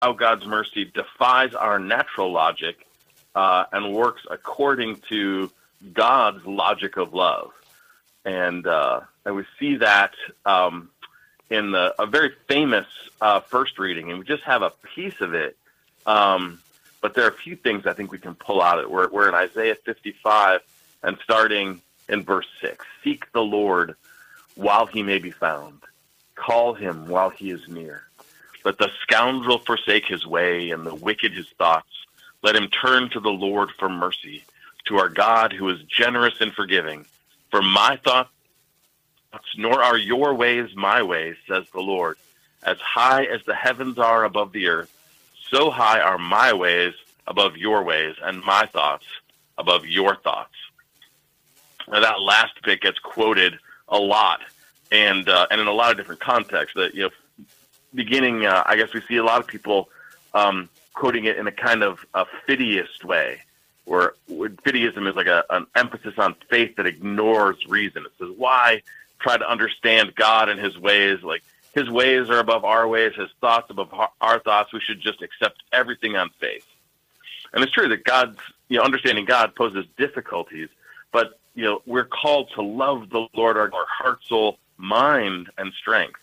how God's mercy defies our natural logic and works according to God's logic of love. And we see that in a very famous first reading, and we just have a piece of it. But there are a few things I think we can pull out of it. We're in Isaiah 55 and starting in verse 6. Seek the Lord while he may be found. Call him while he is near. Let the scoundrel forsake his way and the wicked his thoughts. Let him turn to the Lord for mercy, to our God who is generous and forgiving. For my thoughts, nor are your ways my ways, says the Lord. As high as the heavens are above the earth, so high are my ways above your ways, and my thoughts above your thoughts. Now, that last bit gets quoted a lot, and in a lot of different contexts. That beginning, I guess we see a lot of people quoting it in a kind of a fideist way, where fideism is like an emphasis on faith that ignores reason. It says, why try to understand God and his ways? Like, his ways are above our ways, his thoughts above our thoughts. We should just accept everything on faith. And it's true that understanding God poses difficulties, but we're called to love the Lord our heart, soul, mind, and strength.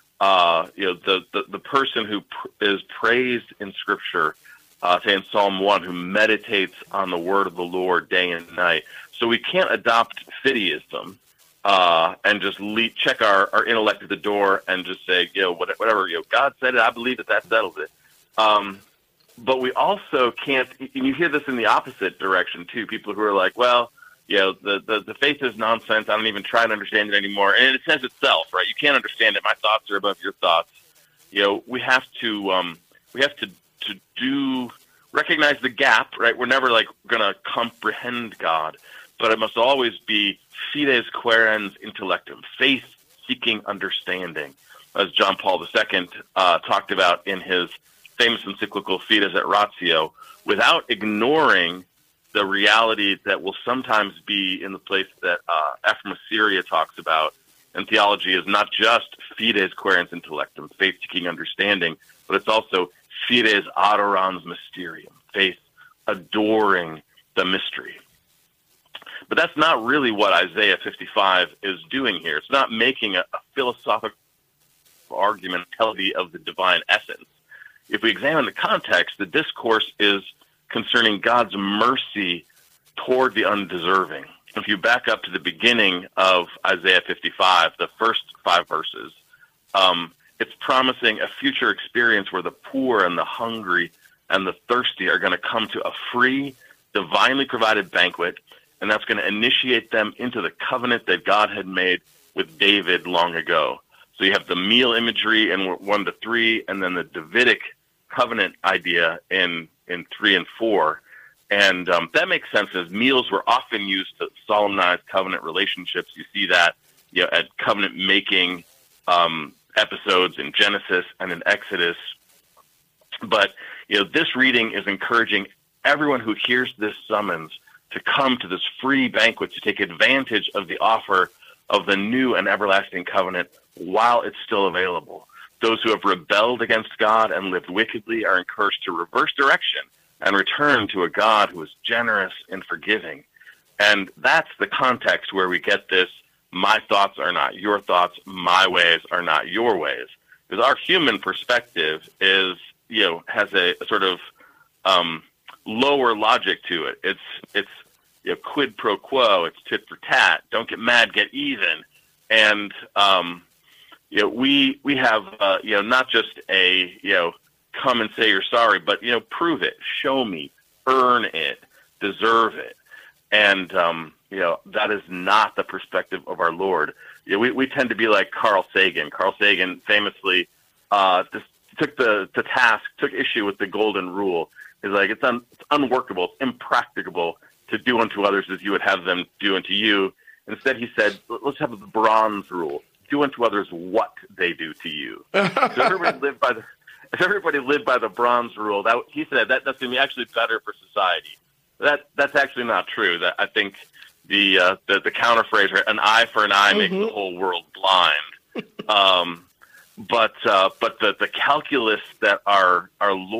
The person who is praised in Scripture, say in Psalm 1, who meditates on the word of the Lord day and night. So we can't adopt fideism and just check our intellect at the door and just say, whatever, God said it, I believe that settles it. But we also can't, and you hear this in the opposite direction too, people who are like, well, the faith is nonsense, I don't even try to understand it anymore. And it says itself, right? You can't understand it. My thoughts are above your thoughts. We have to recognize the gap, right? We're never going to comprehend God, but it must always be fides quaerens intellectum, faith-seeking understanding, as John Paul II talked about in his famous encyclical Fides et Ratio, without ignoring the reality that will sometimes be in the place that Ephraim of Syria talks about. And theology is not just fides quaerens intellectum, faith-seeking understanding, but it's also fides adorans mysterium, faith adoring the mystery. But that's not really what Isaiah 55 is doing here. It's not making a philosophical argument of the divine essence. If we examine the context, the discourse is concerning God's mercy toward the undeserving. If you back up to the beginning of Isaiah 55, the first 5 verses, it's promising a future experience where the poor and the hungry and the thirsty are going to come to a free, divinely provided banquet, and that's going to initiate them into the covenant that God had made with David long ago. So you have the meal imagery in 1 to 3, and then the Davidic covenant idea in 3 and 4. And that makes sense, as meals were often used to solemnize covenant relationships. You see that at covenant-making episodes in Genesis and in Exodus. But this reading is encouraging everyone who hears this summons to come to this free banquet, to take advantage of the offer of the new and everlasting covenant while it's still available. Those who have rebelled against God and lived wickedly are encouraged to reverse direction and return to a God who is generous and forgiving. And that's the context where we get this, my thoughts are not your thoughts, my ways are not your ways. Because our human perspective is, has a sort of lower logic to it. It's quid pro quo, it's tit for tat, don't get mad, get even. And we have not just a come and say you're sorry, but prove it, show me, earn it, deserve it. And that is not the perspective of our Lord. We tend to be like Carl Sagan. Carl Sagan famously took issue with the golden rule. He's like, it's unworkable, it's impracticable to do unto others as you would have them do unto you. Instead, he said, let's have the bronze rule. Do unto others what they do to you. So if everybody lived by the bronze rule, he said that's going to be actually better for society. That's actually not true. That I think the counterphrase, right, an eye for an eye makes the whole world blind. but the calculus that our Lord